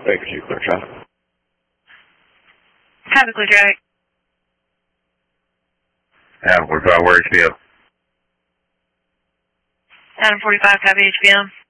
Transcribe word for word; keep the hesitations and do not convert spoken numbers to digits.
Baker Street, clear traffic. Traffic, clear traffic. Adam forty-five, where H P M? Adam forty-five, copy H P M.